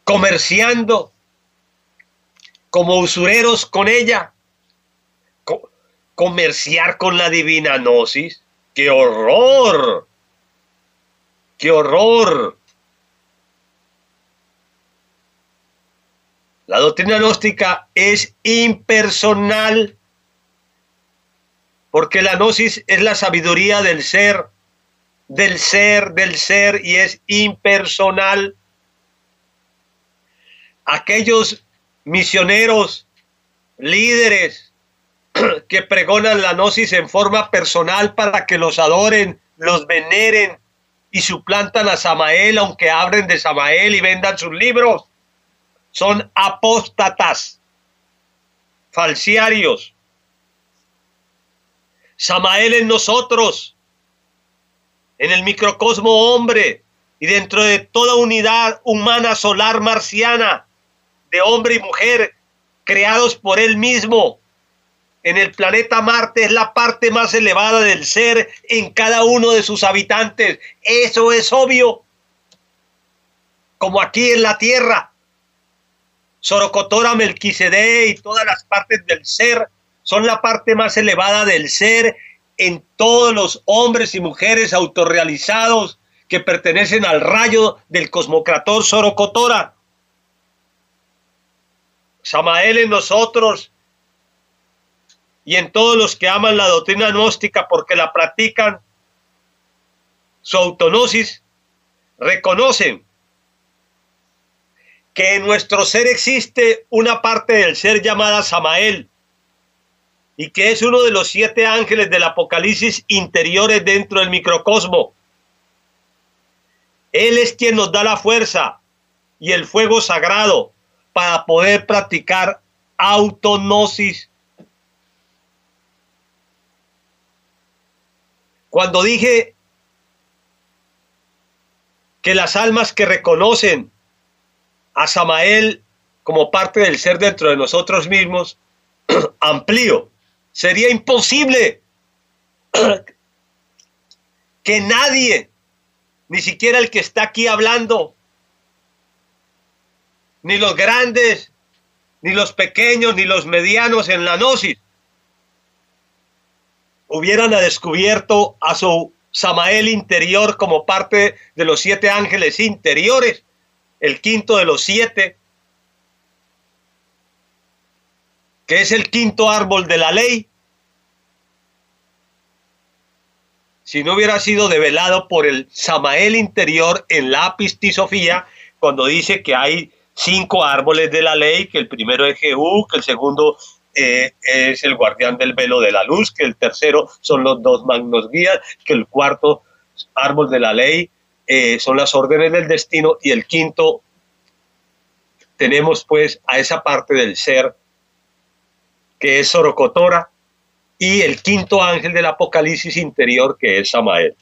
comerciando como usureros con ella. Comerciar con la divina gnosis. ¡Qué horror! ¡Qué horror! La doctrina gnóstica es impersonal, porque la gnosis es la sabiduría del ser, y es impersonal. Aquellos misioneros, líderes que pregonan la gnosis en forma personal para que los adoren, los veneren y suplantan a Samael, aunque hablen de Samael y vendan sus libros, son apóstatas, falsiarios. Samael en nosotros, en el microcosmo hombre y dentro de toda unidad humana solar marciana, de hombre y mujer, creados por él mismo, en el planeta Marte, es la parte más elevada del ser en cada uno de sus habitantes. Eso es obvio. Como aquí en la Tierra, Sorocotora, Melquisedec y todas las partes del ser son la parte más elevada del ser en todos los hombres y mujeres autorrealizados que pertenecen al rayo del cosmocrator Sorocotora. Samael en nosotros y en todos los que aman la doctrina gnóstica porque la practican, su autognosis, reconocen que en nuestro ser existe una parte del ser llamada Samael y que es uno de los 7 ángeles del Apocalipsis interiores dentro del microcosmo. Él es quien nos da la fuerza y el fuego sagrado para poder practicar autognosis. Cuando dije que las almas que reconocen a Samael como parte del ser dentro de nosotros mismos, amplío, sería imposible que nadie, ni siquiera el que está aquí hablando, ni los grandes, ni los pequeños, ni los medianos en la gnosis, hubieran descubierto a su Samael interior como parte de los 7 ángeles interiores, el quinto de los 7, que es el quinto árbol de la ley, si no hubiera sido develado por el Samael interior en la Apistisofía, cuando dice que hay 5 árboles de la ley, que el primero es Jehú, que el segundo es el guardián del velo de la luz, que el tercero son los 2 magnos guías, que el cuarto árbol de la ley son las órdenes del destino, y el quinto tenemos pues a esa parte del ser que es Sorocotora, y el quinto ángel del Apocalipsis interior que es Samael.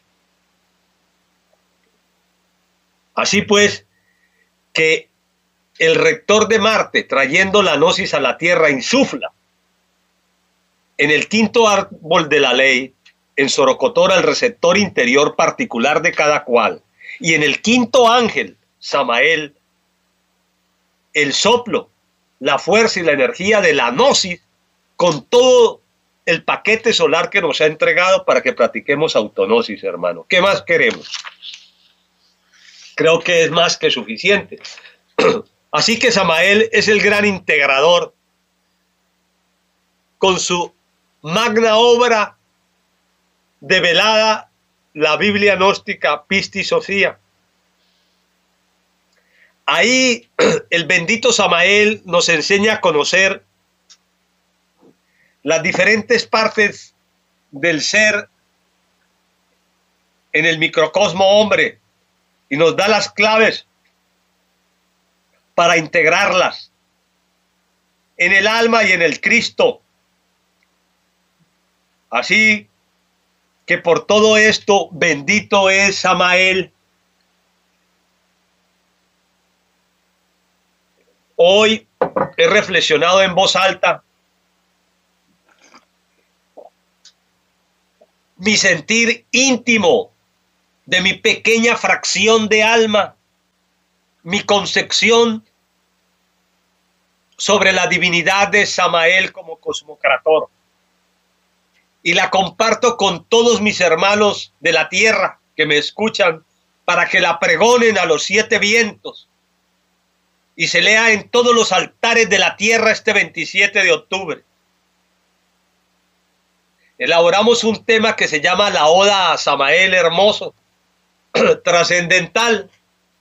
Así pues, que el rector de Marte, trayendo la gnosis a la Tierra, insufla en el quinto árbol de la ley, en Sorocotora, el receptor interior particular de cada cual, y en el quinto ángel, Samael, el soplo, la fuerza y la energía de la gnosis, con todo el paquete solar que nos ha entregado para que practiquemos autognosis, hermano. ¿Qué más queremos? Creo que es más que suficiente. Así que Samael es el gran integrador con su magna obra develada, la Biblia gnóstica Pistisofía. Ahí el bendito Samael nos enseña a conocer las diferentes partes del ser en el microcosmo hombre y nos da las claves para integrarlas en el alma y en el Cristo. Así que por todo esto, bendito es Samael. Hoy he reflexionado en voz alta mi sentir íntimo de mi pequeña fracción de alma, mi concepción sobre la divinidad de Samael como cosmocrator. Y la comparto con todos mis hermanos de la tierra que me escuchan para que la pregonen a los 7 vientos y se lea en todos los altares de la tierra este 27 de octubre. Elaboramos un tema que se llama la Oda a Samael Hermoso, trascendental.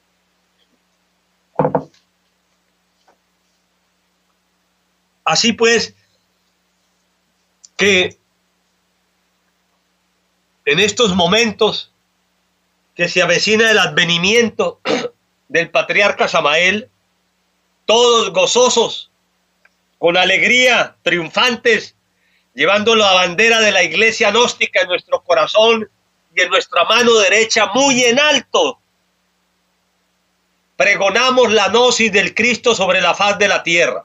Así pues, que en estos momentos que se avecina el advenimiento del patriarca Samael, todos gozosos, con alegría, triunfantes, llevando la bandera de la iglesia gnóstica en nuestro corazón y en nuestra mano derecha muy en alto, pregonamos la gnosis del Cristo sobre la faz de la tierra.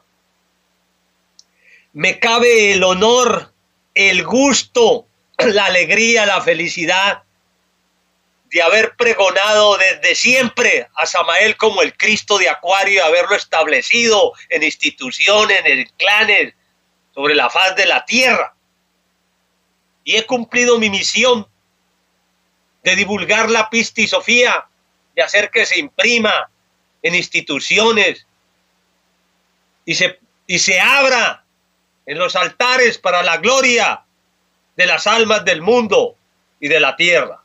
Me cabe el honor, el gusto, la alegría, la felicidad de haber pregonado desde siempre a Samael como el Cristo de Acuario, haberlo establecido en instituciones, en clanes, sobre la faz de la tierra. Y he cumplido mi misión de divulgar la pistisofía, de hacer que se imprima en instituciones y se abra en los altares para la gloria de las almas del mundo y de la tierra.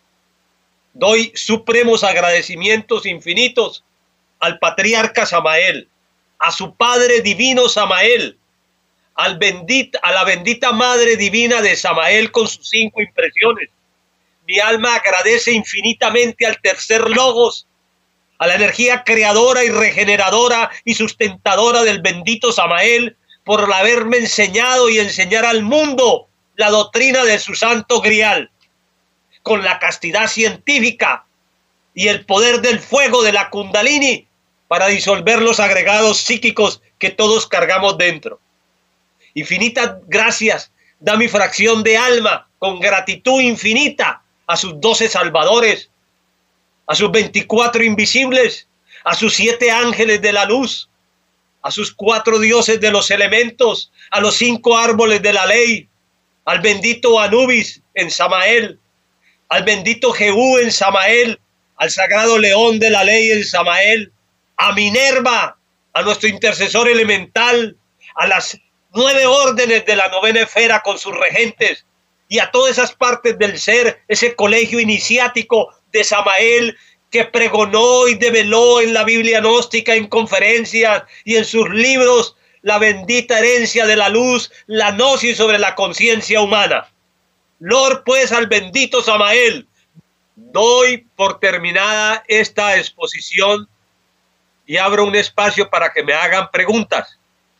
Doy supremos agradecimientos infinitos al patriarca Samael, a su Padre Divino Samael, a la bendita Madre Divina de Samael con sus 5 impresiones. Mi alma agradece infinitamente al tercer Logos, a la energía creadora y regeneradora y sustentadora del bendito Samael, por haberme enseñado y enseñar al mundo la doctrina de su santo grial, con la castidad científica y el poder del fuego de la Kundalini para disolver los agregados psíquicos que todos cargamos dentro. Infinitas gracias da mi fracción de alma con gratitud infinita a sus 12 salvadores, a sus 24 invisibles, a sus 7 ángeles de la luz, a sus 4 dioses de los elementos, a los 5 árboles de la ley, al bendito Anubis en Samael, al bendito Jehú en Samael, al sagrado león de la ley en Samael, a Minerva, a nuestro intercesor elemental, a las 9 órdenes de la novena esfera con sus regentes y a todas esas partes del ser, ese colegio iniciático de Samael que pregonó y develó en la Biblia gnóstica, en conferencias y en sus libros la bendita herencia de la luz, la gnosis sobre la conciencia humana. Lord, pues, al bendito Samael. Doy por terminada esta exposición y abro un espacio para que me hagan preguntas.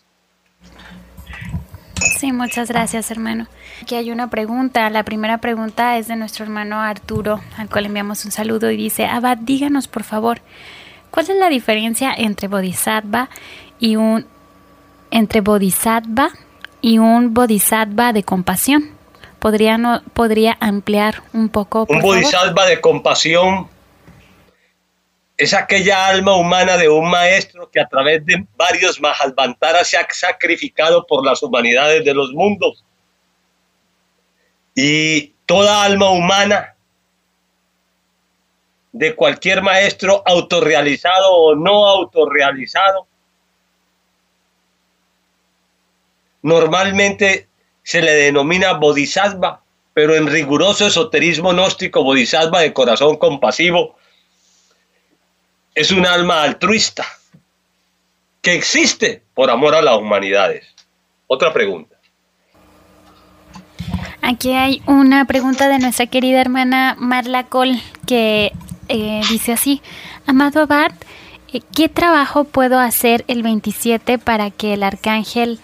Sí, muchas gracias, hermano. Aquí hay una pregunta. La primera pregunta es de nuestro hermano Arturo, al cual enviamos un saludo y dice: Abad, díganos por favor, ¿cuál es la diferencia entre bodhisattva y un bodhisattva de compasión? ¿Podría ampliar un poco, por favor? Bodhisattva de compasión es aquella alma humana de un maestro que a través de varios Mahavantaras se ha sacrificado por las humanidades de los mundos. Y toda alma humana de cualquier maestro autorrealizado o no autorrealizado, normalmente se le denomina bodhisattva, pero en riguroso esoterismo gnóstico, bodhisattva de corazón compasivo es un alma altruista que existe por amor a las humanidades. Otra pregunta. Aquí hay una pregunta de nuestra querida hermana Marla Col que dice así: Amado Abad, ¿qué trabajo puedo hacer el 27 para que el arcángel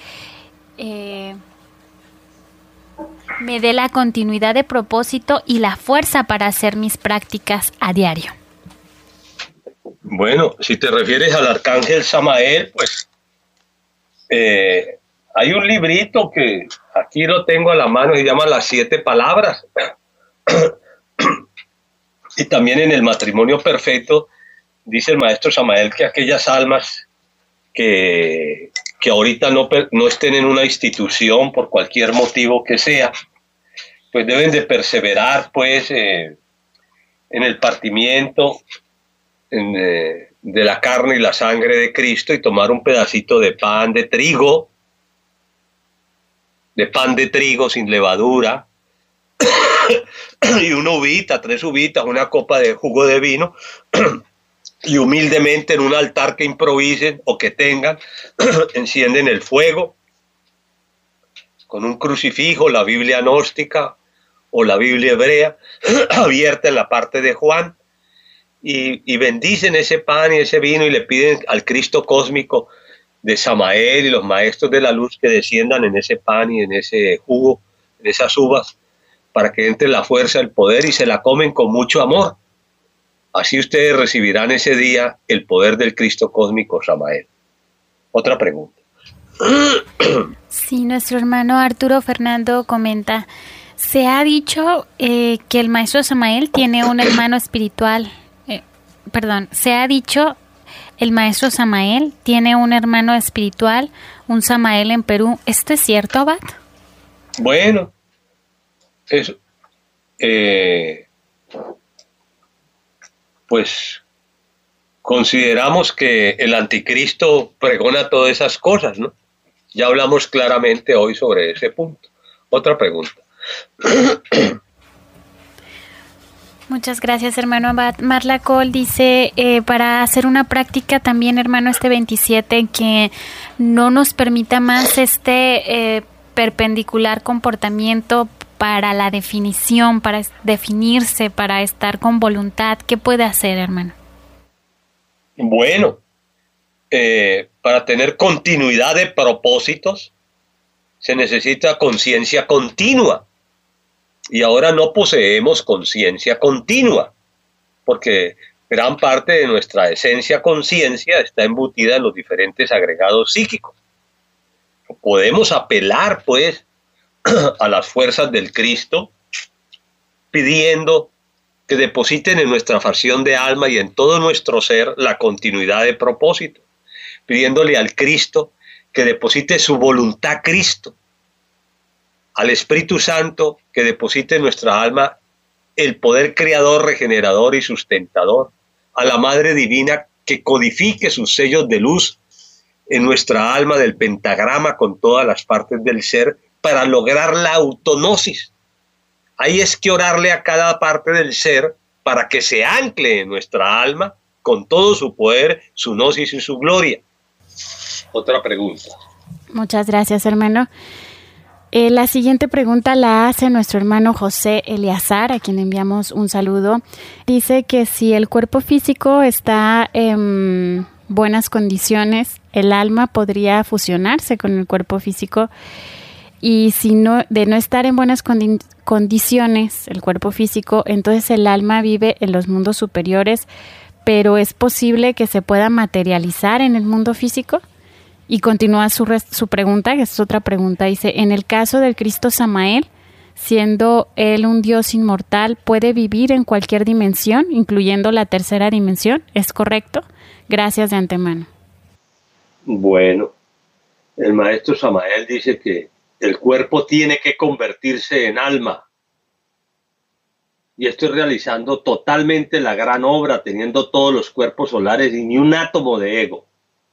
me dé la continuidad de propósito y la fuerza para hacer mis prácticas a diario? Bueno, si te refieres al arcángel Samael, pues hay un librito que aquí lo tengo a la mano, se llama Las 7 palabras. Y también en el matrimonio perfecto dice el maestro Samael que aquellas almas que que ahorita no estén en una institución por cualquier motivo que sea, pues deben de perseverar pues en el partimiento de la carne y la sangre de Cristo y tomar un pedacito de pan de trigo sin levadura, y una uvita, 3 uvitas, una copa de jugo de vino, y humildemente en un altar que improvisen o que tengan, encienden el fuego con un crucifijo, la Biblia gnóstica o la Biblia hebrea, abierta en la parte de Juan, y bendicen ese pan y ese vino y le piden al Cristo cósmico de Samael y los maestros de la luz que desciendan en ese pan y en ese jugo, en esas uvas, para que entre la fuerza, el poder, y se la comen con mucho amor. Así ustedes recibirán ese día el poder del Cristo cósmico Samael. Otra pregunta. Sí, nuestro hermano Arturo Fernando comenta, se ha dicho que el maestro Samael tiene un hermano espiritual. Se ha dicho el maestro Samael tiene un hermano espiritual, un Samael en Perú. ¿Esto es cierto, Abad? Bueno, eso, pues consideramos que el anticristo pregona todas esas cosas, ¿no? Ya hablamos claramente hoy sobre ese punto. Otra pregunta. Muchas gracias, hermano Abad. Marla Cole dice, para hacer una práctica también, hermano, este 27, que no nos permita más este perpendicular comportamiento para la definición, para definirse, para estar con voluntad. ¿Qué puede hacer, hermano? Bueno, para tener continuidad de propósitos se necesita conciencia continua. Y ahora no poseemos conciencia continua, porque gran parte de nuestra esencia conciencia está embutida en los diferentes agregados psíquicos. Podemos apelar, pues, a las fuerzas del Cristo, pidiendo que depositen en nuestra facción de alma y en todo nuestro ser la continuidad de propósito, pidiéndole al Cristo que deposite su voluntad Cristo, al Espíritu Santo que deposite en nuestra alma el poder creador, regenerador y sustentador, a la Madre Divina que codifique sus sellos de luz en nuestra alma del pentagrama con todas las partes del ser para lograr la autognosis. Ahí es que orarle a cada parte del ser para que se ancle en nuestra alma con todo su poder, su gnosis y su gloria. Otra pregunta. Muchas gracias, hermano. La siguiente pregunta la hace nuestro hermano José Eleazar, a quien enviamos un saludo. Dice que si el cuerpo físico está en buenas condiciones, el alma podría fusionarse con el cuerpo físico, y si no, de no estar en buenas condiciones el cuerpo físico, entonces el alma vive en los mundos superiores, pero ¿es posible que se pueda materializar en el mundo físico? Y continúa su pregunta, que es otra pregunta, dice, en el caso del Cristo Samael, siendo él un Dios inmortal, ¿puede vivir en cualquier dimensión, incluyendo la tercera dimensión? ¿Es correcto? Gracias de antemano. Bueno, el maestro Samael dice que el cuerpo tiene que convertirse en alma. Y estoy realizando totalmente la gran obra, teniendo todos los cuerpos solares y ni un átomo de ego.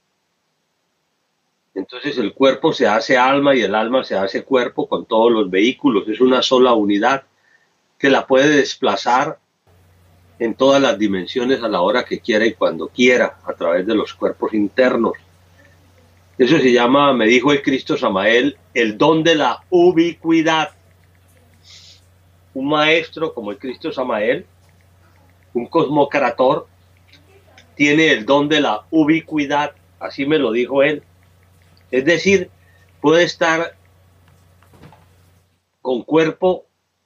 Entonces el cuerpo se hace alma y el alma se hace cuerpo con todos los vehículos. Es una sola unidad que la puede desplazar en todas las dimensiones a la hora que quiera y cuando quiera, a través de los cuerpos internos. Eso se llama, me dijo el Cristo Samael, el don de la ubicuidad. Un maestro como el Cristo Samael, un cosmocrator, tiene el don de la ubicuidad, así me lo dijo él. Es decir, puede estar con cuerpo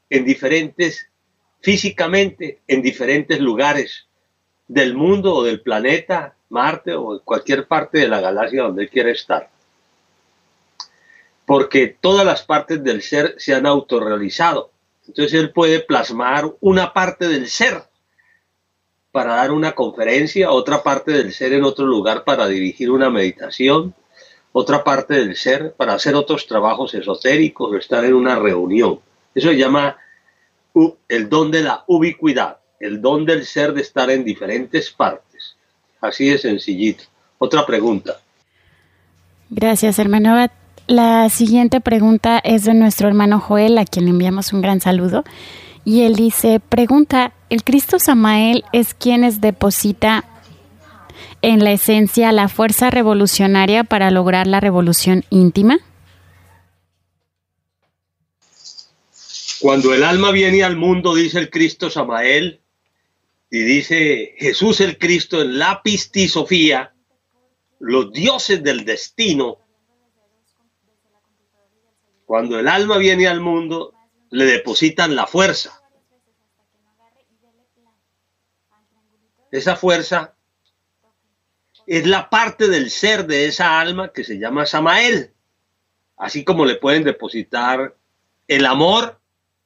físicamente en diferentes lugares del mundo o del planeta Marte o en cualquier parte de la galaxia donde él quiera estar. Porque todas las partes del ser se han autorrealizado. Entonces él puede plasmar una parte del ser para dar una conferencia, otra parte del ser en otro lugar para dirigir una meditación, otra parte del ser para hacer otros trabajos esotéricos o estar en una reunión. Eso se llama el don de la ubicuidad, el don del ser de estar en diferentes partes. Así de sencillito. Otra pregunta. Gracias, hermano Abad. La siguiente pregunta es de nuestro hermano Joel, a quien le enviamos un gran saludo. Y él dice, pregunta, ¿el Cristo Samael es quien deposita en la esencia la fuerza revolucionaria para lograr la revolución íntima? Cuando el alma viene al mundo, dice el Cristo Samael, y dice Jesús el Cristo en la pistisofía, los dioses del destino, cuando el alma viene al mundo, le depositan la fuerza. Esa fuerza es la parte del ser de esa alma que se llama Samael. Así como le pueden depositar el amor,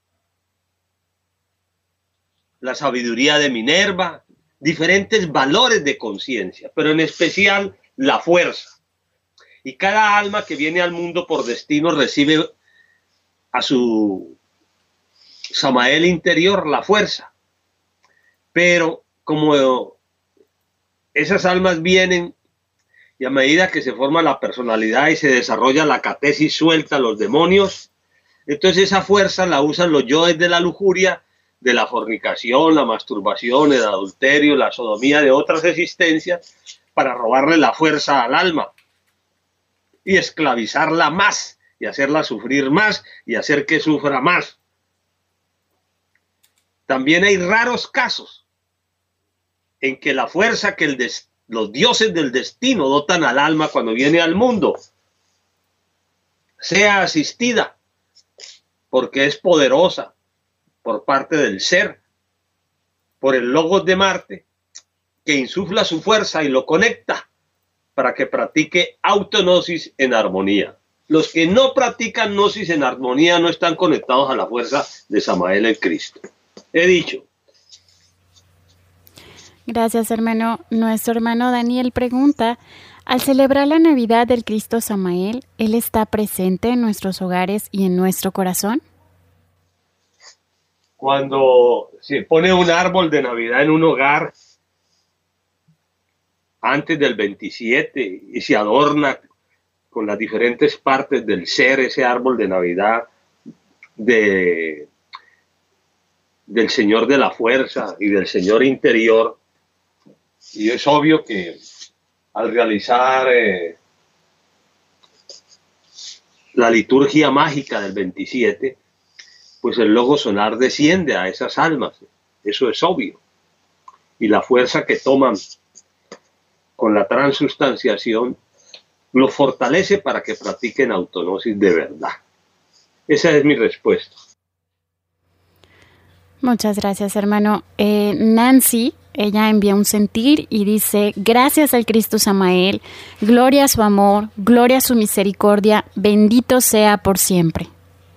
la sabiduría de Minerva, diferentes valores de conciencia, pero en especial la fuerza. Y cada alma que viene al mundo por destino recibe a su Samael interior la fuerza. Pero como esas almas vienen y a medida que se forma la personalidad y se desarrolla la catesis suelta, los demonios, entonces esa fuerza la usan los yoes de la lujuria, de la fornicación, la masturbación, el adulterio, la sodomía de otras existencias para robarle la fuerza al alma y esclavizarla más y hacerla sufrir más y hacer que sufra más. También hay raros casos en que la fuerza que los dioses del destino dotan al alma cuando viene al mundo sea asistida porque es poderosa por parte del ser, por el logos de Marte, que insufla su fuerza y lo conecta para que practique autognosis en armonía. Los que no practican gnosis en armonía no están conectados a la fuerza de Samael el Cristo. He dicho. Gracias, hermano. Nuestro hermano Daniel pregunta, al celebrar la Navidad del Cristo Samael, ¿Él está presente en nuestros hogares y en nuestro corazón? Cuando se pone un árbol de Navidad en un hogar antes del 27 y se adorna con las diferentes partes del ser, ese árbol de Navidad del Señor de la Fuerza y del Señor interior, y es obvio que al realizar la liturgia mágica del 27, pues el logo solar desciende a esas almas, eso es obvio, y la fuerza que toman con la transustanciación lo fortalece para que practiquen autognosis de verdad. Esa es mi respuesta. Muchas gracias, hermano. Nancy, ella envía un sentir y dice, gracias al Cristo Samael, gloria a su amor, gloria a su misericordia, bendito sea por siempre.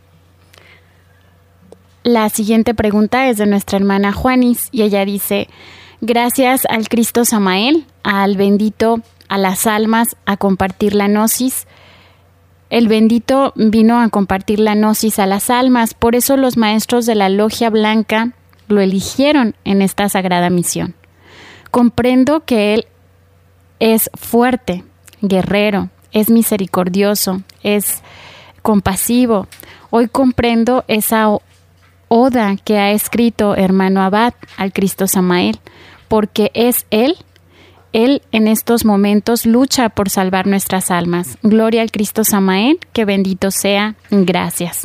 La siguiente pregunta es de nuestra hermana Juanis y ella dice, gracias al Cristo Samael, al bendito, a las almas, a compartir la gnosis. El bendito vino a compartir la gnosis a las almas, por eso los maestros de la Logia Blanca lo eligieron en esta sagrada misión. Comprendo que Él es fuerte, guerrero, es misericordioso, es compasivo. Hoy comprendo esa oda que ha escrito hermano Abad al Cristo Samael, porque es Él en estos momentos lucha por salvar nuestras almas. Gloria al Cristo Samael, que bendito sea. Gracias.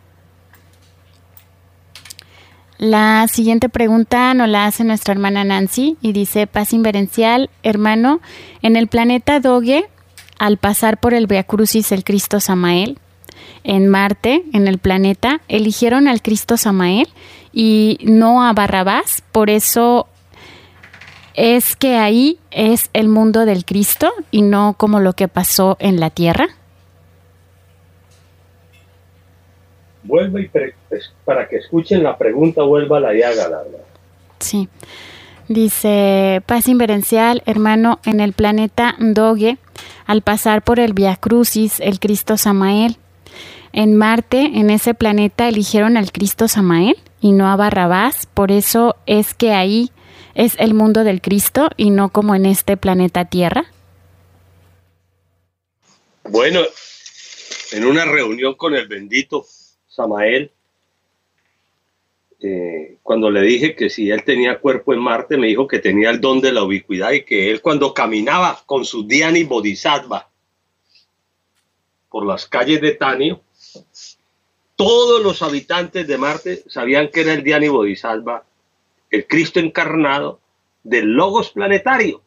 La siguiente pregunta nos la hace nuestra hermana Nancy y dice, paz inverencial, hermano, en el planeta Doge, al pasar por el Via Crucis el Cristo Samael, en Marte, en el planeta, eligieron al Cristo Samael y no a Barrabás, por eso es que ahí es el mundo del Cristo y no como lo que pasó en la tierra. Vuelva y para que escuchen la pregunta, vuelva la y hágala. Sí. Dice, paz inverencial, hermano, en el planeta Doge, al pasar por el Vía Crucis, el Cristo Samael. En Marte, en ese planeta, eligieron al Cristo Samael y no a Barrabás. Por eso es que ahí es el mundo del Cristo y no como en este planeta Tierra. Bueno, en una reunión con el bendito Samael, cuando le dije que si él tenía cuerpo en Marte, me dijo que tenía el don de la ubicuidad y que él cuando caminaba con su Dhyani Bodhisattva por las calles de Tanio, todos los habitantes de Marte sabían que era el Dhyani Bodhisattva, el Cristo encarnado del Logos planetario.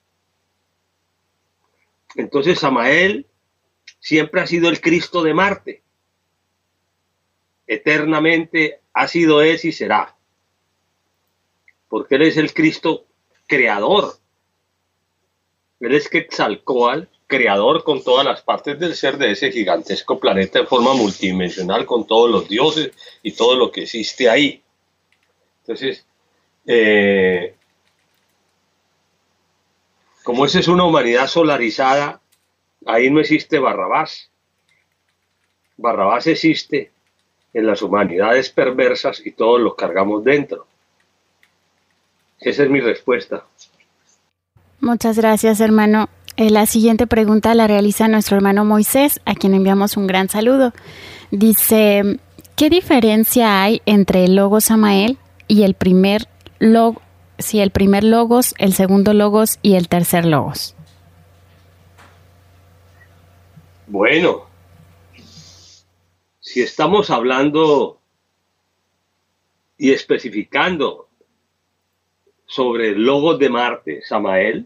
Entonces Samael siempre ha sido el Cristo de Marte. Eternamente ha sido, es y será. Porque él es el Cristo creador. Él es Quetzalcóatl, creador con todas las partes del ser de ese gigantesco planeta en forma multidimensional, con todos los dioses y todo lo que existe ahí. Entonces, como esa es una humanidad solarizada, ahí no existe Barrabás. Barrabás existe en las humanidades perversas y todos los cargamos dentro. Esa es mi respuesta. Muchas gracias, hermano. La siguiente pregunta la realiza nuestro hermano Moisés, a quien enviamos un gran saludo. Dice, ¿qué diferencia hay entre el Logos Samael y el primer Logos, el segundo Logos y el tercer Logos? Bueno, si estamos hablando y especificando sobre el Logos de Marte, Samael,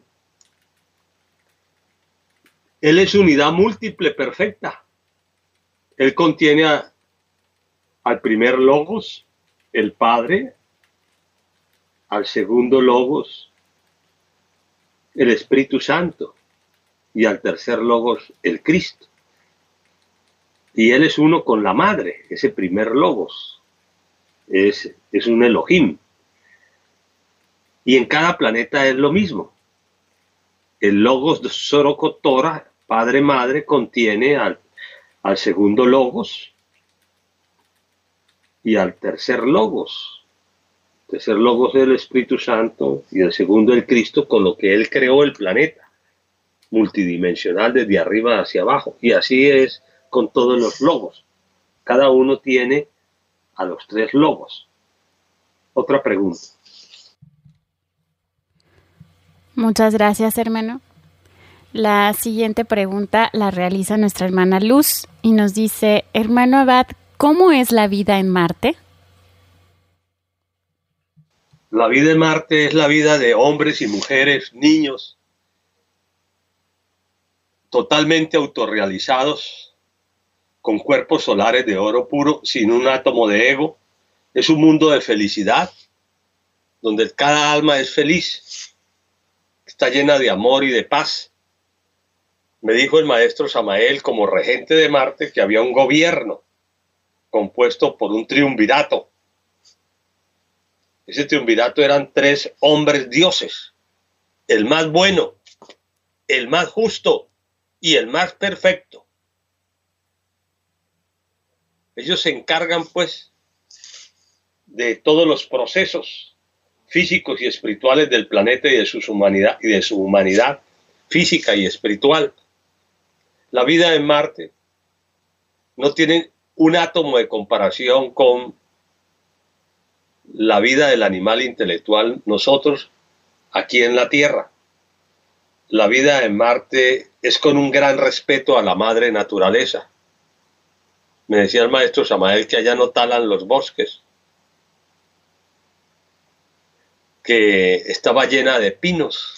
él es unidad múltiple perfecta. Él contiene al primer Logos, el Padre, al segundo Logos, el Espíritu Santo, y al tercer Logos, el Cristo. Y él es uno con la Madre, ese primer Logos. Es un Elohim. Y en cada planeta es lo mismo. El Logos de Sorocotora, Padre Madre, contiene al segundo Logos y al tercer Logos. El tercer Logos es el Espíritu Santo y el segundo el Cristo, con lo que él creó el planeta multidimensional desde arriba hacia abajo. Y así es con todos los Logos. Cada uno tiene a los tres Logos. Otra pregunta. Muchas gracias, hermano. La siguiente pregunta la realiza nuestra hermana Luz y nos dice, hermano Abad, ¿cómo es la vida en Marte? La vida en Marte es la vida de hombres y mujeres, niños, totalmente autorrealizados, con cuerpos solares de oro puro, sin un átomo de ego. Es un mundo de felicidad, donde cada alma es feliz, está llena de amor y de paz. Me dijo el maestro Samael, como regente de Marte, que había un gobierno compuesto por un triunvirato. Ese triunvirato eran 3 hombres dioses, el más bueno, el más justo y el más perfecto. Ellos se encargan, pues, de todos los procesos físicos y espirituales del planeta y de su humanidad física y espiritual. La vida en Marte no tiene un átomo de comparación con la vida del animal intelectual, nosotros aquí en la Tierra. La vida en Marte es con un gran respeto a la madre naturaleza. Me decía el maestro Samael que allá no talan los bosques, que estaba llena de pinos.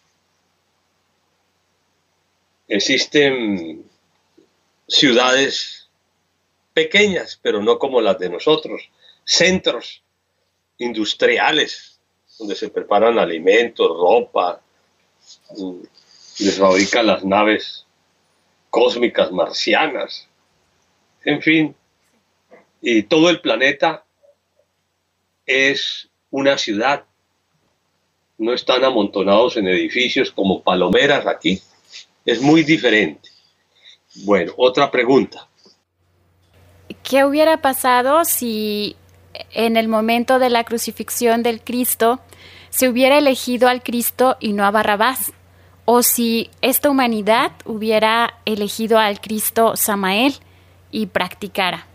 Existen ciudades pequeñas, pero no como las de nosotros, centros industriales, donde se preparan alimentos, ropa, les fabrican las naves cósmicas marcianas, en fin, y todo el planeta es una ciudad. no están amontonados en edificios como palomeras aquí. Es muy diferente. Bueno, otra pregunta. ¿Qué hubiera pasado si en el momento de la crucifixión del Cristo se hubiera elegido al Cristo y no a Barrabás? O si esta humanidad hubiera elegido al Cristo Samael y practicara.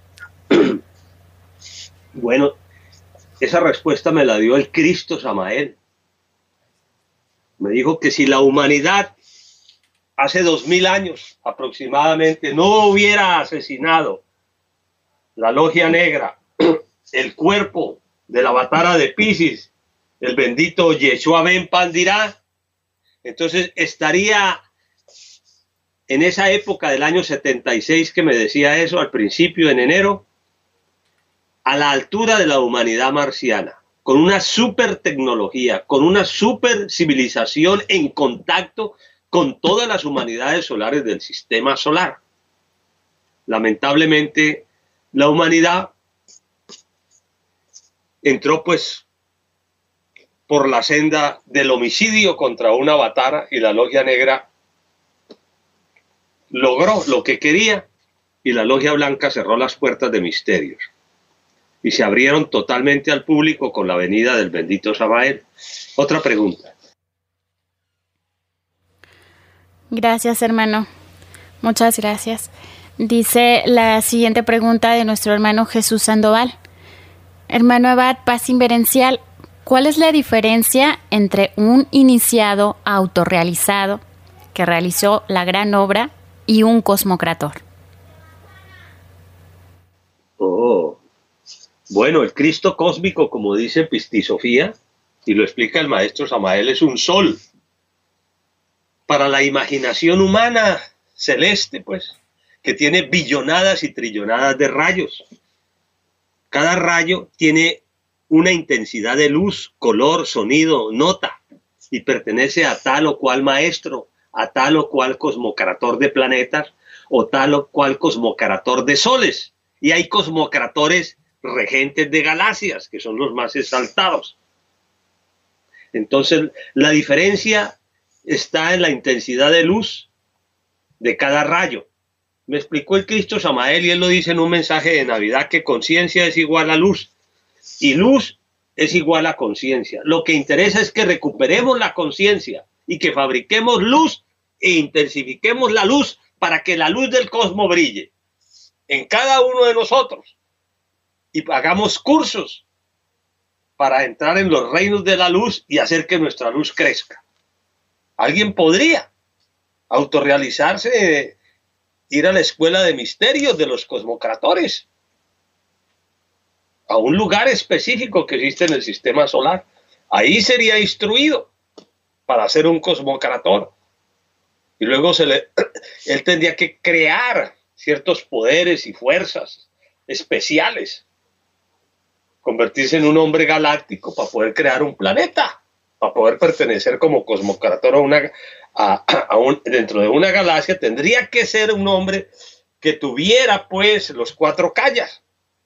Bueno, esa respuesta me la dio el Cristo Samael. Me dijo que si la humanidad hace 2000 años aproximadamente no hubiera asesinado la logia negra, el cuerpo de la batara de Piscis, el bendito Yeshua Ben Pandirá, entonces estaría en esa época del año 76 que me decía eso al principio, en enero, a la altura de la humanidad marciana, con una super tecnología, con una super civilización en contacto con todas las humanidades solares del sistema solar. Lamentablemente, la humanidad entró pues por la senda del homicidio contra una batara y la logia negra logró lo que quería y la logia blanca cerró las puertas de misterios y se abrieron totalmente al público con la venida del bendito Samael. Otra pregunta. Gracias, hermano. Muchas gracias. Dice la siguiente pregunta de nuestro hermano Jesús Sandoval. Hermano Abad, paz inverencial, ¿cuál es la diferencia entre un iniciado autorrealizado que realizó la gran obra y un cosmocrator? Bueno, el Cristo cósmico, como dice Pistisofía, y lo explica el maestro Samael, es un sol. Para la imaginación humana celeste, pues, que tiene billonadas y trillonadas de rayos. Cada rayo tiene una intensidad de luz, color, sonido, nota, y pertenece a tal o cual maestro, a tal o cual cosmocrator de planetas, o tal o cual cosmocrator de soles. Y hay cosmocratores regentes de galaxias, que son los más exaltados. Entonces, la diferencia está en la intensidad de luz de cada rayo. Me explicó el Cristo Samael y él lo dice en un mensaje de Navidad, que conciencia es igual a luz y luz es igual a conciencia. Lo que interesa es que recuperemos la conciencia y que fabriquemos luz e intensifiquemos la luz para que la luz del cosmos brille en cada uno de nosotros y hagamos cursos para entrar en los reinos de la luz y hacer que nuestra luz crezca. Alguien podría autorrealizarse, ir a la escuela de misterios de los cosmocratores, a un lugar específico que existe en el sistema solar. Ahí sería instruido para ser un cosmocrator. Y luego él tendría que crear ciertos poderes y fuerzas especiales, convertirse en un hombre galáctico para poder crear un planeta, para poder pertenecer como cosmocrator dentro de una galaxia. Tendría que ser un hombre que tuviera pues los 4 kayas.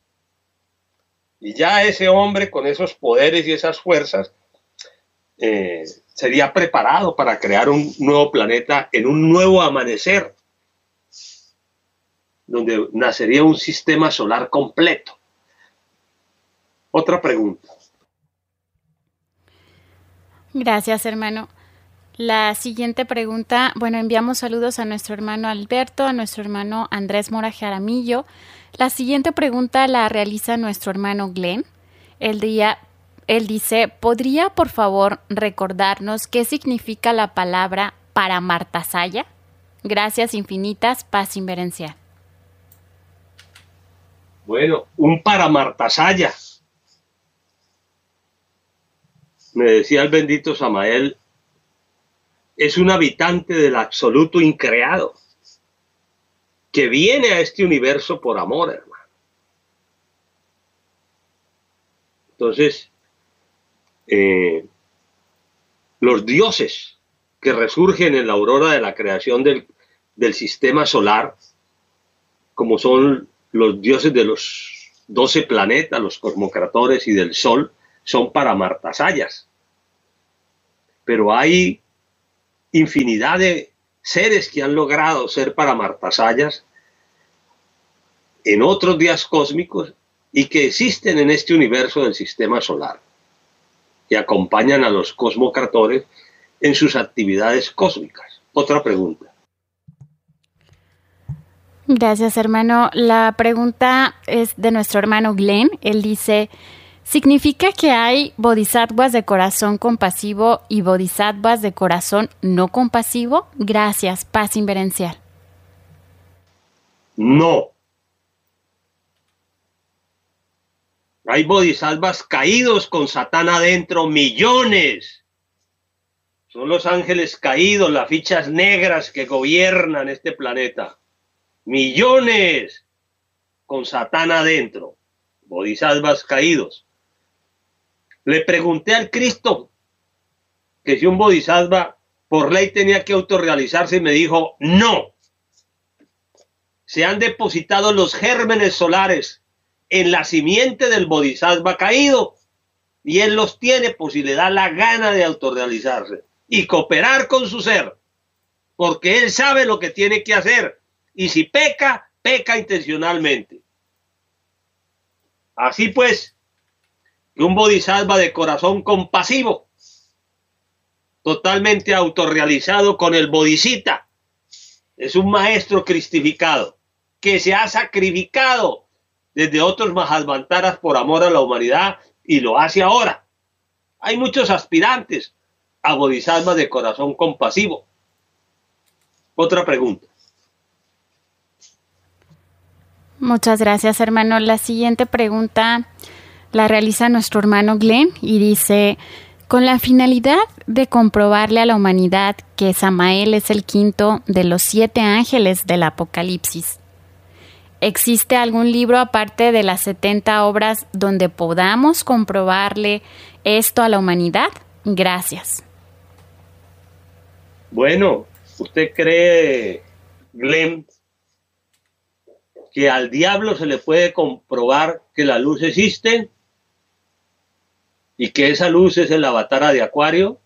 Y ya ese hombre con esos poderes y esas fuerzas sería preparado para crear un nuevo planeta en un nuevo amanecer, donde nacería un sistema solar completo. Otra pregunta. Gracias, hermano. La siguiente pregunta, bueno, enviamos saludos a nuestro hermano Alberto, a nuestro hermano Andrés Mora Jaramillo. La siguiente pregunta la realiza nuestro hermano Glenn. Él dice, ¿podría por favor recordarnos qué significa la palabra Paramartasaya? Gracias infinitas, paz inverencial. Bueno, un Paramartasaya, me decía el bendito Samael, es un habitante del absoluto increado que viene a este universo por amor, hermano. Entonces, los dioses que resurgen en la aurora de la creación del sistema solar, como son los dioses de los 12 planetas, los cosmocratores y del Sol, son Paramartasayas. pero hay infinidad de seres que han logrado ser paramartasayas en otros días cósmicos y que existen en este universo del sistema solar, que acompañan a los cosmocratores en sus actividades cósmicas. Otra pregunta. Gracias, hermano. La pregunta es de nuestro hermano Glenn. Él dice, ¿significa que hay bodhisattvas de corazón compasivo y bodhisattvas de corazón no compasivo? Gracias, paz inverencial. No. Hay bodhisattvas caídos con Satán adentro, millones. Son los ángeles caídos, las fichas negras que gobiernan este planeta. Millones con Satán adentro, bodhisattvas caídos. Le pregunté al Cristo que si un bodhisattva por ley tenía que autorrealizarse y me dijo, no. Se han depositado los gérmenes solares en la simiente del bodhisattva caído y él los tiene por si le da la gana de autorrealizarse y cooperar con su ser, porque él sabe lo que tiene que hacer y si peca, peca intencionalmente. Así pues, que un bodhisattva de corazón compasivo, totalmente autorrealizado con el bodhisita, es un maestro cristificado que se ha sacrificado desde otros Mahasvantaras por amor a la humanidad y lo hace ahora. Hay muchos aspirantes a bodhisattvas de corazón compasivo. Otra pregunta. Muchas gracias, hermano. La siguiente pregunta la realiza nuestro hermano Glenn y dice, con la finalidad de comprobarle a la humanidad que Samael es el quinto de los 7 ángeles del Apocalipsis, ¿existe algún libro aparte de las 70 obras donde podamos comprobarle esto a la humanidad? Gracias. Bueno, ¿usted cree, Glenn, que al diablo se le puede comprobar que la luz existe y que esa luz es el avatar de Acuario?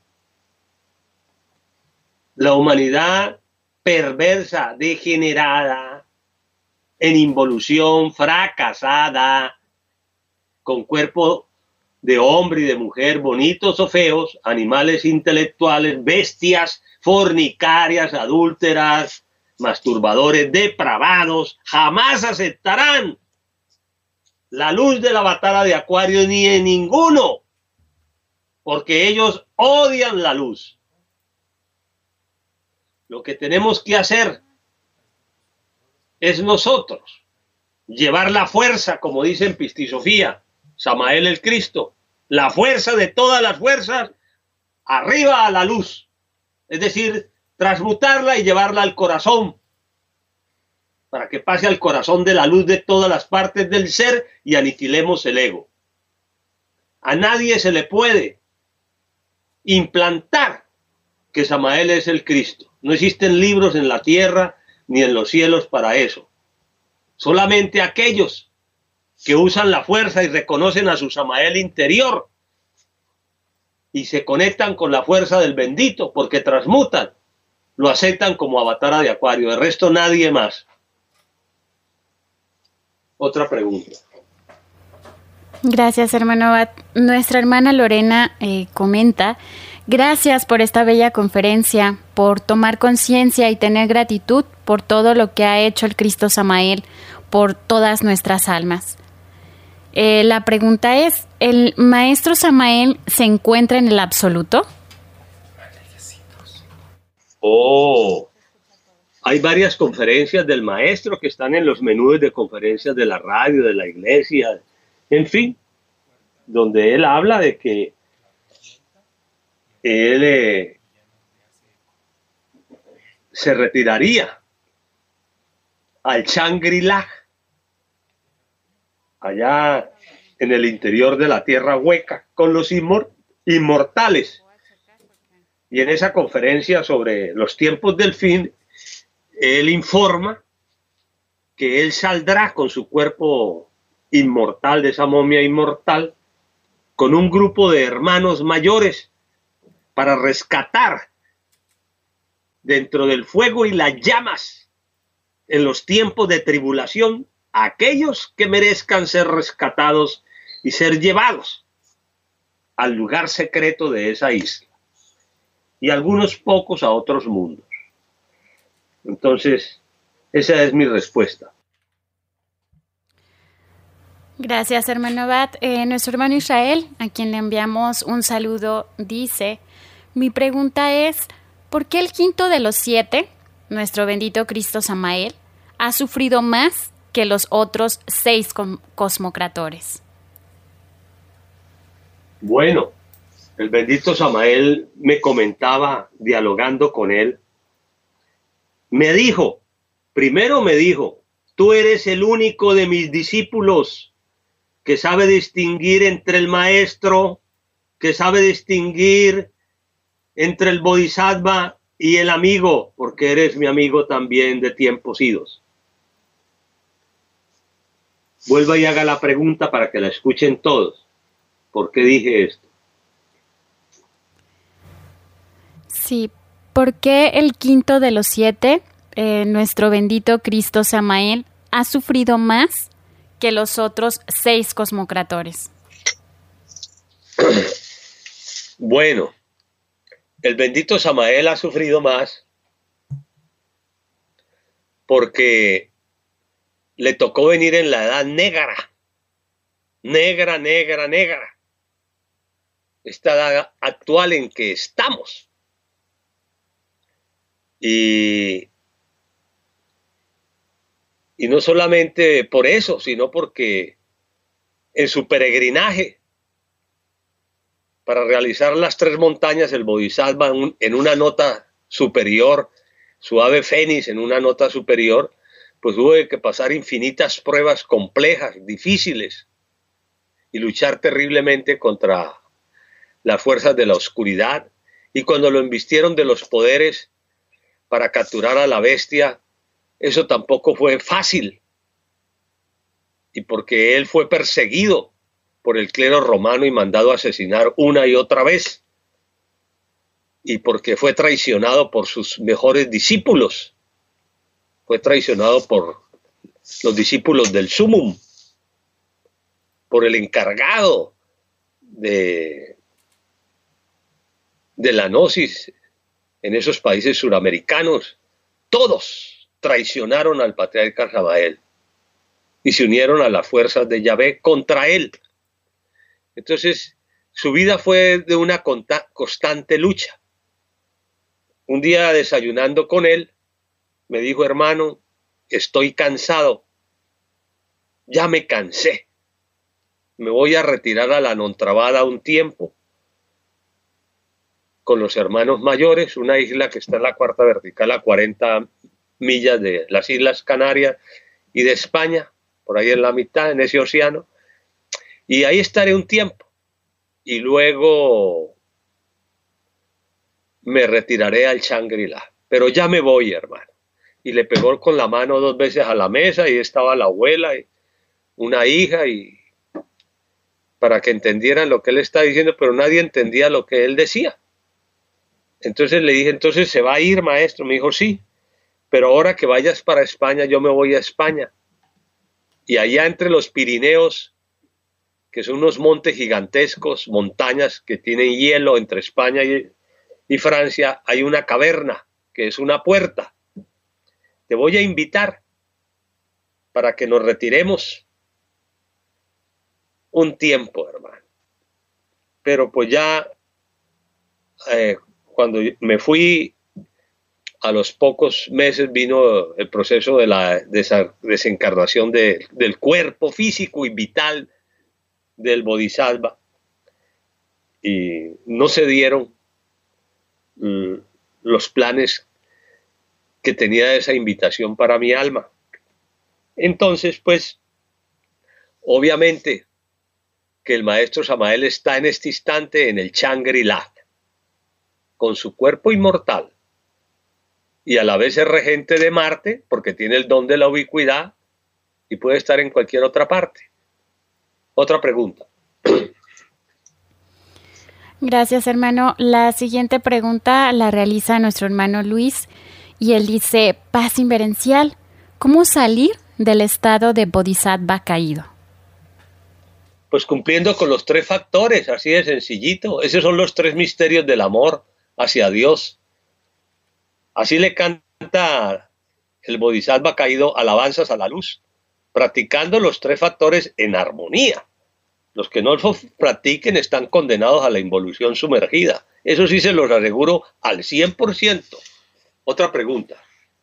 La humanidad perversa, degenerada, en involución, fracasada, con cuerpo de hombre y de mujer, bonitos o feos, animales intelectuales, bestias, fornicarias, adúlteras, masturbadores, depravados, jamás aceptarán la luz del avatar de Acuario ni en ninguno, porque ellos odian la luz. Lo que tenemos que hacer es nosotros llevar la fuerza, como dice en Pistisofía, Samael el Cristo, la fuerza de todas las fuerzas arriba a la luz, es decir, transmutarla y llevarla al corazón, para que pase al corazón de la luz de todas las partes del ser y aniquilemos el ego. A nadie se le puede implantar que Samael es el Cristo. No existen libros en la tierra ni en los cielos para eso. Solamente aquellos que usan la fuerza y reconocen a su Samael interior y se conectan con la fuerza del bendito porque transmutan, lo aceptan como avatar de Acuario. De resto nadie más. Otra pregunta. Gracias, hermano Abad. Nuestra hermana Lorena comenta, gracias por esta bella conferencia, por tomar conciencia y tener gratitud por todo lo que ha hecho el Cristo Samael por todas nuestras almas. La pregunta es, ¿el maestro Samael se encuentra en el absoluto? Hay varias conferencias del maestro que están en los menús de conferencias de la radio, de la iglesia, en fin, donde él habla de que él se retiraría al Shangri-La, allá en el interior de la tierra hueca, con los inmortales. Y en esa conferencia sobre los tiempos del fin, él informa que él saldrá con su cuerpo inmortal, de esa momia inmortal, con un grupo de hermanos mayores para rescatar dentro del fuego y las llamas en los tiempos de tribulación a aquellos que merezcan ser rescatados y ser llevados al lugar secreto de esa isla, y algunos pocos a otros mundos. Entonces, esa es mi respuesta. Gracias, hermano Abad. Nuestro hermano Israel, a quien le enviamos un saludo, dice: mi pregunta es, ¿por qué el quinto de los 7, nuestro bendito Cristo Samael, ha sufrido más que los otros 6 cosmocratores? Bueno, el bendito Samael me comentaba, dialogando con él, primero me dijo, tú eres el único de mis discípulos que sabe distinguir entre el maestro, que sabe distinguir entre el bodhisattva y el amigo, porque eres mi amigo también de tiempos idos. Vuelva y haga la pregunta para que la escuchen todos. ¿Por qué dije esto? Sí, ¿por qué el quinto de los 7, nuestro bendito Cristo Samael, ha sufrido más que los otros 6 cosmocratores? Bueno, el bendito Samael ha sufrido más porque le tocó venir en la edad negra. Esta edad actual en que estamos. Y no solamente por eso, sino porque en su peregrinaje para realizar las 3 montañas, el Bodhisattva en una nota superior, su ave fénix en una nota superior, pues hubo que pasar infinitas pruebas complejas, difíciles, y luchar terriblemente contra las fuerzas de la oscuridad. Y cuando lo embistieron de los poderes para capturar a la bestia, eso tampoco fue fácil. Y porque él fue perseguido por el clero romano y mandado a asesinar una y otra vez. Y porque fue traicionado por sus mejores discípulos. Fue traicionado por los discípulos del Sumum, por el encargado de la gnosis en esos países suramericanos. Todos traicionaron al patriarca Samael y se unieron a las fuerzas de Yahvé contra él. Entonces, su vida fue de una constante lucha. Un día, desayunando con él, me dijo: hermano, estoy cansado, ya me cansé, me voy a retirar a la Nontrabada un tiempo con los hermanos mayores, una isla que está en la cuarta vertical a 40 millas de las Islas Canarias y de España, por ahí en la mitad, en ese océano, y ahí estaré un tiempo, y luego me retiraré al Shangri-La, pero ya me voy, hermano. Y le pegó con la mano 2 veces a la mesa, y estaba la abuela y una hija, y para que entendieran lo que él está diciendo, pero nadie entendía lo que él decía. Entonces le dije: entonces se va a ir, maestro. Me dijo: sí, pero ahora que vayas para España, yo me voy a España. Y allá entre los Pirineos, que son unos montes gigantescos, montañas que tienen hielo entre España y Francia, hay una caverna que es una puerta. Te voy a invitar para que nos retiremos un tiempo, hermano. Pero pues ya, cuando me fui, a los pocos meses vino el proceso de la desencarnación del cuerpo físico y vital del Bodhisattva, y no se dieron los planes que tenía esa invitación para mi alma. Entonces, pues, obviamente que el maestro Samael está en este instante en el Shangri-La, con su cuerpo inmortal, y a la vez es regente de Marte, porque tiene el don de la ubicuidad y puede estar en cualquier otra parte. Otra pregunta. Gracias, hermano. La siguiente pregunta la realiza nuestro hermano Luis y él dice, paz inverencial, ¿cómo salir del estado de bodhisattva caído? Pues cumpliendo con los 3 factores, así de sencillito. Esos son los 3 misterios del amor hacia Dios. Así le canta el bodhisattva caído alabanzas a la luz, practicando los 3 factores en armonía. Los que no los practiquen están condenados a la involución sumergida. Eso sí se los aseguro al 100%. Otra pregunta.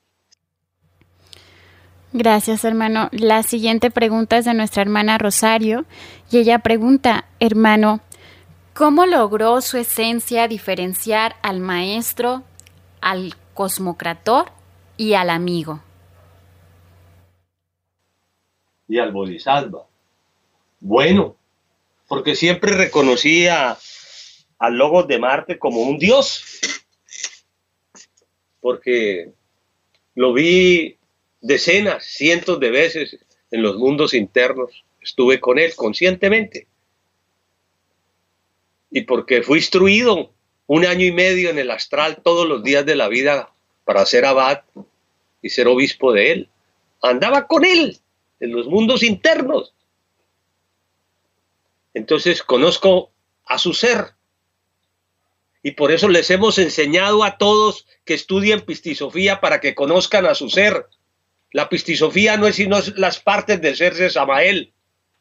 Gracias, hermano. La siguiente pregunta es de nuestra hermana Rosario y ella pregunta, hermano, ¿cómo logró su esencia diferenciar al maestro, al cosmocrator y al amigo? Y al bodhisattva. Bueno, porque siempre reconocía al Logos de Marte como un dios, porque lo vi decenas, cientos de veces en los mundos internos, estuve con él conscientemente, y porque fui instruido 1 año y medio en el astral todos los días de la vida para ser abad y ser obispo de él. Andaba con él en los mundos internos. Entonces conozco a su ser. Y por eso les hemos enseñado a todos que estudien pistisofía para que conozcan a su ser. La pistisofía no es sino las partes del ser de Samael.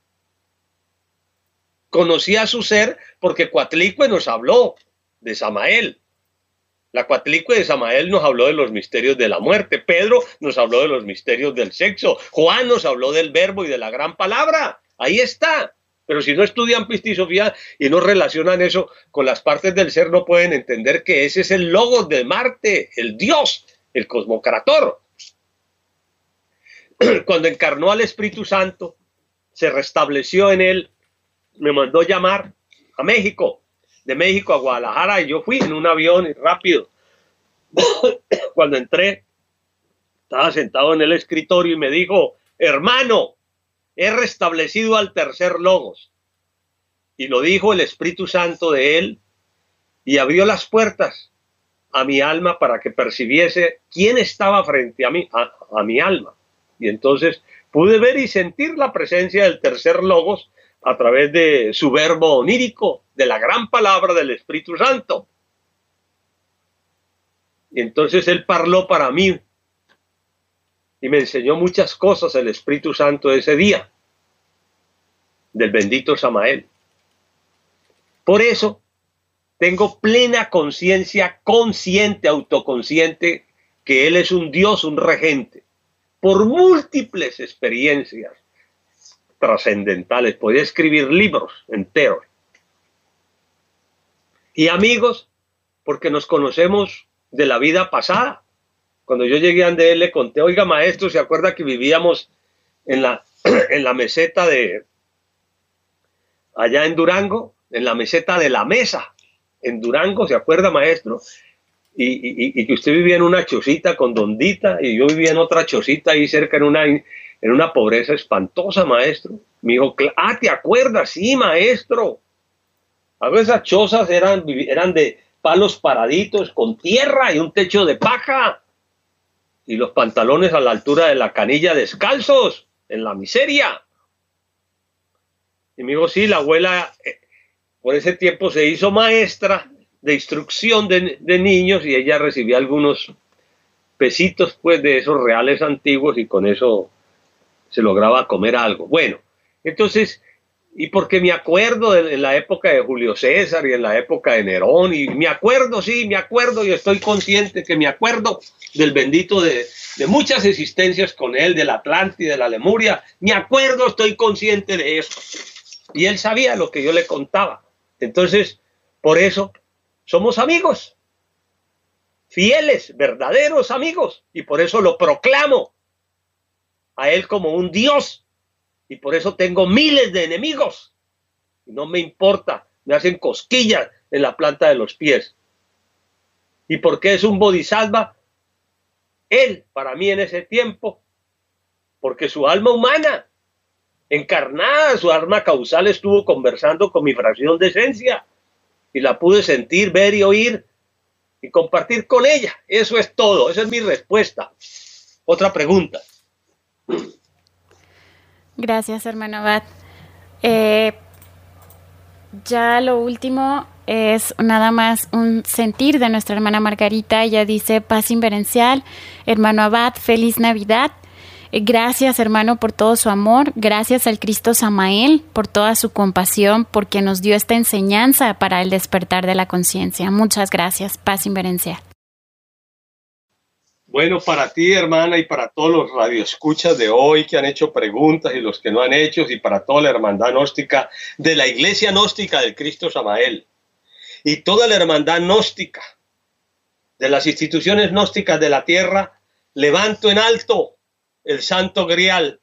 Conocí a su ser porque Coatlicue nos habló de Samael. La Coatlicue de Samael nos habló de los misterios de la muerte. Pedro nos habló de los misterios del sexo. Juan nos habló del verbo y de la gran palabra. Ahí está. Pero si no estudian pistisofía y no relacionan eso con las partes del ser, no pueden entender que ese es el logos de Marte, el Dios, el cosmocrator. Cuando encarnó al Espíritu Santo, se restableció en él, me mandó llamar a México, de México a Guadalajara, y yo fui en un avión rápido. Cuando entré, estaba sentado en el escritorio y me dijo, hermano, he restablecido al tercer logos. Y lo dijo el Espíritu Santo de él y abrió las puertas a mi alma para que percibiese quién estaba frente a mí, a mi alma. Y entonces pude ver y sentir la presencia del tercer logos a través de su verbo onírico, de la gran palabra del Espíritu Santo. Y entonces él parló para mí y me enseñó muchas cosas el Espíritu Santo ese día, del bendito Samael. Por eso tengo plena conciencia, consciente, autoconsciente, que él es un Dios, un regente, por múltiples experiencias trascendentales. Podía escribir libros enteros. Y amigos, porque nos conocemos de la vida pasada. Cuando yo llegué a él le conté, oiga maestro, ¿se acuerda que vivíamos en la meseta de allá en Durango? En la meseta de la Mesa, en Durango, ¿se acuerda maestro? Y que usted vivía en una chocita con Dondita y yo vivía en otra chocita ahí cerca en una pobreza espantosa, maestro. Me dijo, ¿te acuerdas? Sí, maestro. A veces esas chozas eran de palos paraditos con tierra y un techo de paja. Y los pantalones a la altura de la canilla descalzos, en la miseria. Y me dijo, sí, la abuela por ese tiempo se hizo maestra de instrucción de niños y ella recibía algunos pesitos pues de esos reales antiguos y con eso se lograba comer algo. Bueno, entonces, y porque me acuerdo en la época de Julio César y en la época de Nerón, y me acuerdo, sí, me acuerdo y estoy consciente que me acuerdo del bendito de muchas existencias con él, del Atlántida, de la Lemuria, me acuerdo, estoy consciente de eso. Y él sabía lo que yo le contaba. Entonces, por eso somos amigos, fieles, verdaderos amigos, y por eso lo proclamo a él como un Dios, y por eso tengo miles de enemigos, y no me importa, me hacen cosquillas en la planta de los pies. ¿Y por qué es un bodhisattva? Él, para mí en ese tiempo, porque su alma humana, encarnada, su alma causal estuvo conversando con mi fracción de esencia, y la pude sentir, ver y oír y compartir con ella. Eso es todo, esa es mi respuesta. Otra pregunta. Gracias, hermano Abad. Ya lo último es nada más un sentir de nuestra hermana Margarita. Ella dice: paz inverencial, hermano Abad, feliz Navidad. Gracias, hermano, por todo su amor. Gracias al Cristo Samael por toda su compasión, porque nos dio esta enseñanza para el despertar de la conciencia. Muchas gracias. Paz inverencial. Bueno, para ti, hermana, y para todos los radioescuchas de hoy que han hecho preguntas y los que no han hecho, y para toda la hermandad gnóstica de la Iglesia Gnóstica del Cristo Samael y toda la hermandad gnóstica de las instituciones gnósticas de la tierra, levanto en alto el Santo Grial.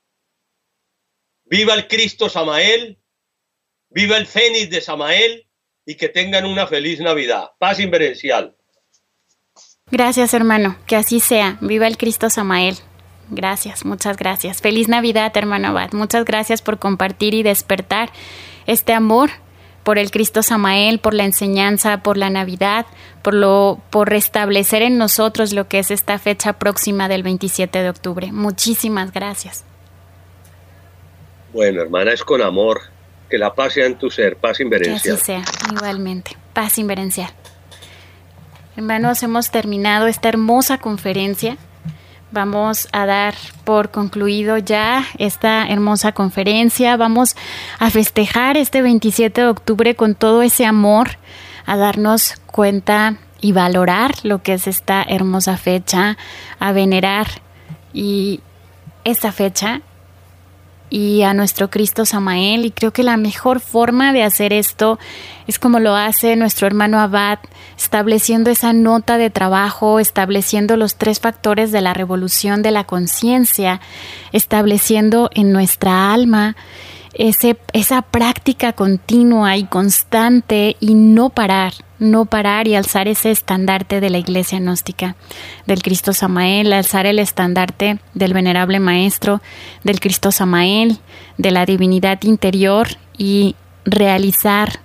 Viva el Cristo Samael, viva el Fénix de Samael, y que tengan una feliz Navidad. Paz inverencial. Gracias, hermano, que así sea. Viva el Cristo Samael. Gracias, muchas gracias. Feliz Navidad, hermano Abad. Muchas gracias por compartir y despertar este amor por el Cristo Samael, por la enseñanza, por la Navidad, por restablecer en nosotros lo que es esta fecha próxima del 27 de octubre. Muchísimas gracias. Bueno, hermana, es con amor. Que la paz sea en tu ser, paz inverencial. Que así sea, igualmente. Paz inverencial. Hermanos, hemos terminado esta hermosa conferencia. Vamos a dar por concluido ya esta hermosa conferencia. Vamos a festejar este 27 de octubre con todo ese amor, a darnos cuenta y valorar lo que es esta hermosa fecha, a venerar y esta fecha y a nuestro Cristo Samael. Y creo que la mejor forma de hacer esto es como lo hace nuestro hermano Abad, estableciendo esa nota de trabajo, estableciendo los 3 factores de la revolución de la conciencia, estableciendo en nuestra alma esa práctica continua y constante, y no parar y alzar ese estandarte de la Iglesia Gnóstica, del Cristo Samael, alzar el estandarte del venerable Maestro, del Cristo Samael, de la divinidad interior, y realizar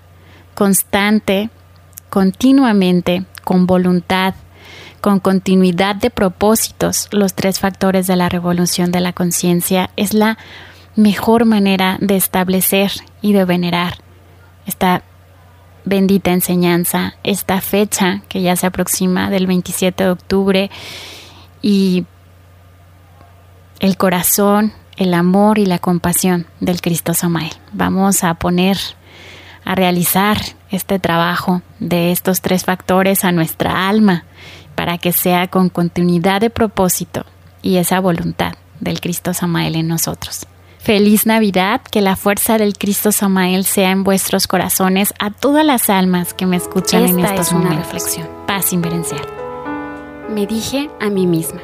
continuamente, con voluntad, con continuidad de propósitos, los 3 factores de la revolución de la conciencia. Es la mejor manera de establecer y de venerar esta bendita enseñanza, esta fecha que ya se aproxima del 27 de octubre, y el corazón, el amor y la compasión del Cristo Samael. Vamos a realizar este trabajo de estos 3 factores a nuestra alma, para que sea con continuidad de propósito y esa voluntad del Cristo Samael en nosotros. Feliz Navidad, que la fuerza del Cristo Samael sea en vuestros corazones, a todas las almas que me escuchan en estos momentos. Esta es una reflexión. Paz inverencial. Me dije a mí misma.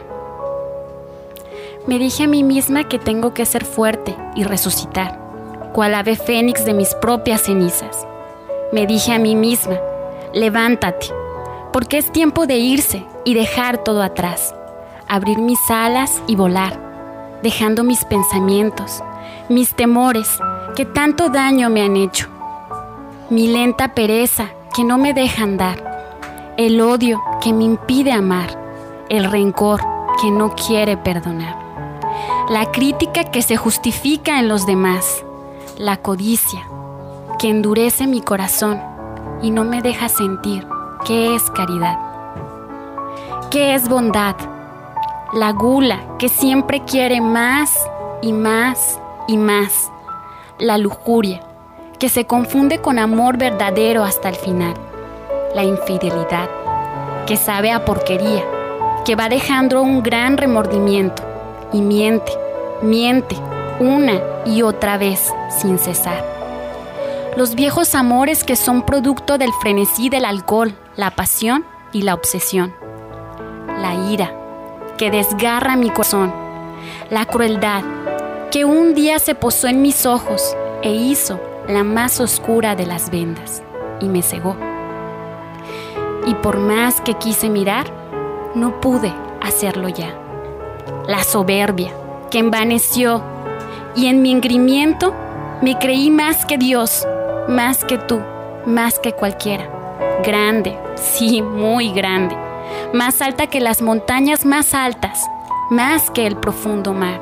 Me dije a mí misma que tengo que ser fuerte y resucitar, cual ave fénix de mis propias cenizas. Me dije a mí misma: levántate, porque es tiempo de irse y dejar todo atrás, abrir mis alas y volar, dejando mis pensamientos, mis temores que tanto daño me han hecho, mi lenta pereza que no me deja andar, el odio que me impide amar, el rencor que no quiere perdonar, la crítica que se justifica en los demás, la codicia que endurece mi corazón y no me deja sentir qué es caridad, qué es bondad, la gula que siempre quiere más y más y más, la lujuria que se confunde con amor verdadero hasta el final, la infidelidad que sabe a porquería, que va dejando un gran remordimiento y miente una y otra vez sin cesar. Los viejos amores que son producto del frenesí del alcohol, la pasión y la obsesión, la ira que desgarra mi corazón, la crueldad que un día se posó en mis ojos e hizo la más oscura de las vendas y me cegó. Y por más que quise mirar, no pude hacerlo ya. La soberbia que envaneció, y en mi engreimiento me creí más que Dios, más que tú, más que cualquiera. Grande, sí, muy grande. Más alta que las montañas más altas, más que el profundo mar.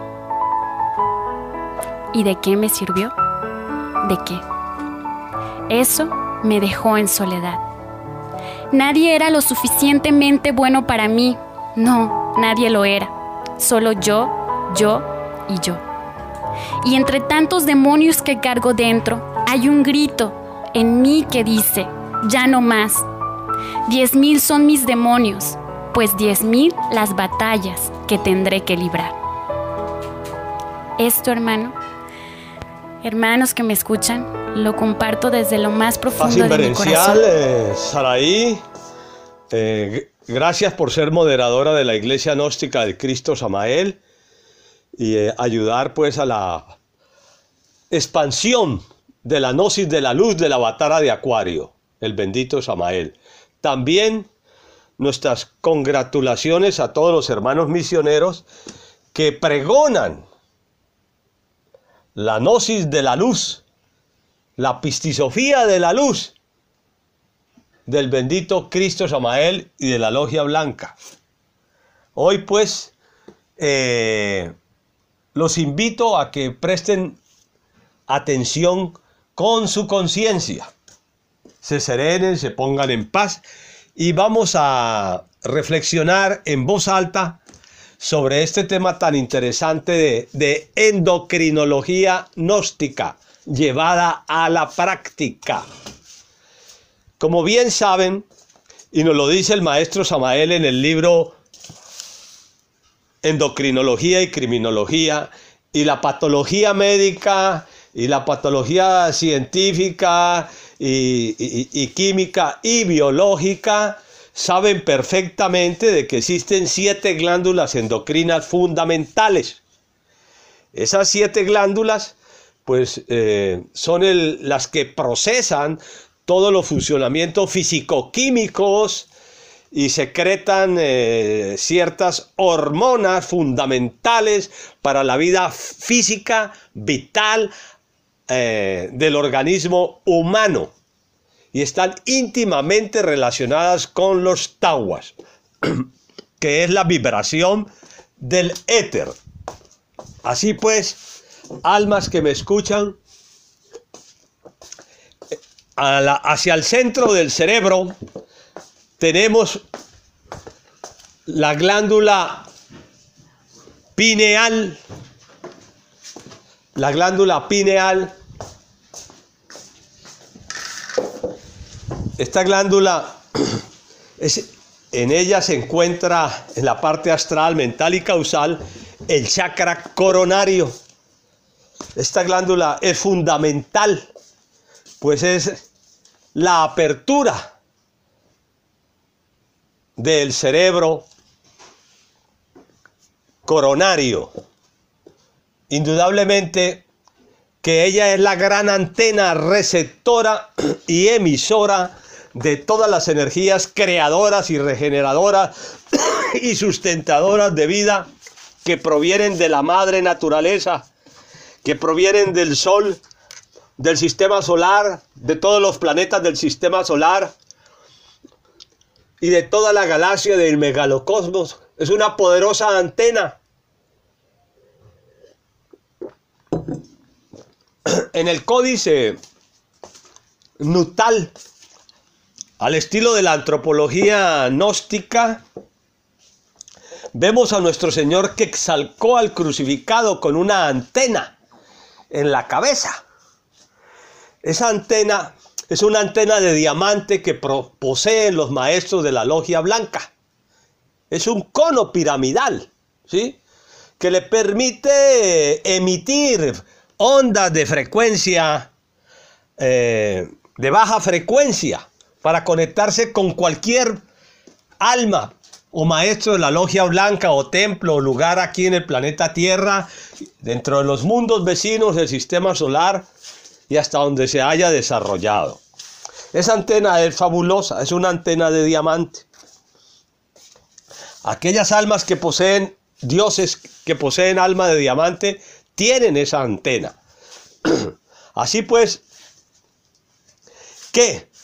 ¿Y de qué me sirvió? ¿De qué? Eso me dejó en soledad. Nadie era lo suficientemente bueno para mí. No, nadie lo era. Solo yo y yo. Y entre tantos demonios que cargo dentro, hay un grito en mí que dice, ya no más. 10,000 son mis demonios, pues 10,000 las batallas que tendré que librar. Esto, hermanos que me escuchan, lo comparto desde lo más profundo de mi corazón. Saraí, gracias por ser moderadora de la Iglesia Gnóstica del Cristo Samael y ayudar pues a la expansión de la gnosis de la luz de la Avatara de Acuario, el bendito Samael. También nuestras congratulaciones a todos los hermanos misioneros que pregonan la gnosis de la luz, la pistisofía de la luz del bendito Cristo Samael y de la Logia Blanca. Hoy pues los invito a que presten atención con su conciencia, se serenen, se pongan en paz y vamos a reflexionar en voz alta sobre este tema tan interesante de endocrinología gnóstica llevada a la práctica. Como bien saben, y nos lo dice el maestro Samael en el libro Endocrinología y Criminología, y la patología médica, y la patología científica, y química y biológica, saben perfectamente de que existen 7 glándulas endocrinas fundamentales. Esas 7 glándulas pues son las que procesan todos los funcionamientos físico-químicos y secretan ciertas hormonas fundamentales para la vida física, vital del organismo humano. Y están íntimamente relacionadas con los tawas, que es la vibración del éter. Así pues, almas que me escuchan, hacia el centro del cerebro tenemos la glándula pineal. La glándula pineal, esta glándula, en ella se encuentra en la parte astral, mental y causal, el chakra coronario. Esta glándula es fundamental, pues es la apertura del cerebro coronario. Indudablemente que ella es la gran antena receptora y emisora de todas las energías creadoras y regeneradoras y sustentadoras de vida que provienen de la madre naturaleza, que provienen del sol, del sistema solar, de todos los planetas del sistema solar y de toda la galaxia del megalocosmos. Es una poderosa antena. En el códice nutal, al estilo de la antropología gnóstica, vemos a nuestro Señor que exalcó al crucificado con una antena en la cabeza. Esa antena es una antena de diamante que poseen los maestros de la Logia Blanca. Es un cono piramidal, ¿sí?, que le permite emitir ondas de frecuencia, de baja frecuencia, para conectarse con cualquier alma o maestro de la Logia Blanca o templo o lugar aquí en el planeta Tierra, dentro de los mundos vecinos del sistema solar y hasta donde se haya desarrollado. Esa antena es fabulosa, es una antena de diamante. Aquellas almas que poseen, dioses que poseen alma de diamante, tienen esa antena. Así pues, que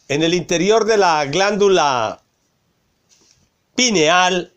en el interior de la glándula pineal